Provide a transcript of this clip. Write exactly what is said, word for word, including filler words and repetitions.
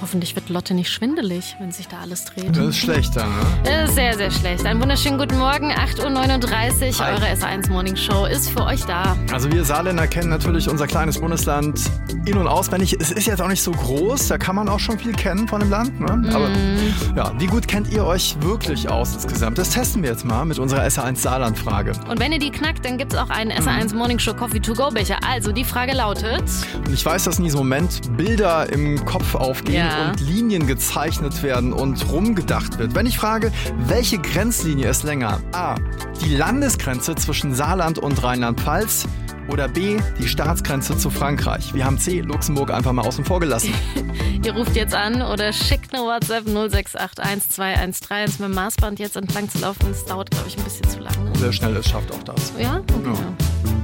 Hoffentlich wird Lotte nicht schwindelig, wenn sich da alles dreht. Das ist schlechter, ne? Das ist sehr, sehr schlecht. Einen wunderschönen guten Morgen, acht Uhr neununddreißig. Hi. Eure S eins Morning Show ist für euch da. Also wir Saarländer kennen natürlich unser kleines Bundesland in- und auswendig. Es ist jetzt auch nicht so groß, da kann man auch schon viel kennen von dem Land. Ne? Aber Mm. ja, wie gut kennt ihr euch wirklich aus insgesamt? Das testen wir jetzt mal mit unserer S eins Saarland-Frage. Und wenn ihr die knackt, dann gibt es auch einen S eins Morning Show Coffee to go Becher. Also die Frage lautet... Und ich weiß, dass in diesem Moment Bilder im Kopf aufgehen Ja. und Linien gezeichnet werden und rumgedacht wird. Wenn ich frage, welche Grenzlinie ist länger? A. Die Landesgrenze zwischen Saarland und Rheinland-Pfalz oder B. Die Staatsgrenze zu Frankreich. Wir haben C. Luxemburg einfach mal außen vor gelassen. Ihr ruft jetzt an oder schickt eine WhatsApp null sechs acht eins zwei eins drei eins mit dem Maßband jetzt entlang zu laufen. Das dauert, glaube ich, ein bisschen zu lange. Sehr schnell, es schafft auch das. Ja? Okay. Ja.